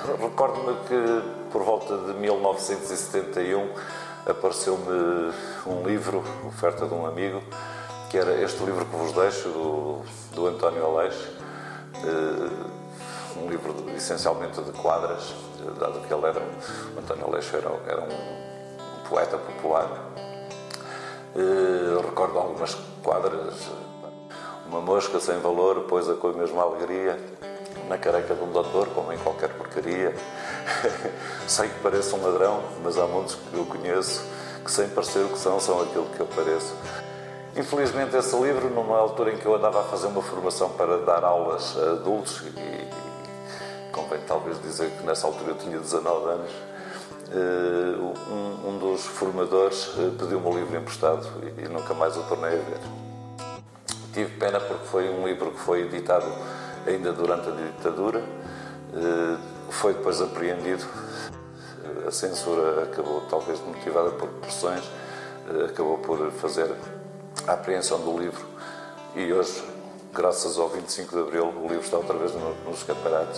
Recordo-me que por volta de 1971 apareceu-me um livro, oferta de um amigo, que era este livro que vos deixo, do António Aleixo, um livro essencialmente de quadras, dado que ele o António Aleixo era um poeta popular. Recordo algumas quadras: uma mosca sem valor, pois-a com a mesma alegria na careca de um doutor, como em qualquer porcaria. Sei que pareço um ladrão, mas há muitos que eu conheço que, sem parecer o que são aquilo que eu pareço. Infelizmente, esse livro, numa altura em que eu andava a fazer uma formação para dar aulas a adultos, e convém talvez dizer que nessa altura eu tinha 19 anos, um dos formadores pediu-me o livro emprestado e nunca mais o tornei a ver. Tive pena porque foi um livro que foi editado ainda durante a ditadura, foi depois apreendido, a censura acabou, talvez motivada por pressões, acabou por fazer a apreensão do livro, e hoje, graças ao 25 de Abril, o livro está outra vez nos escaparates.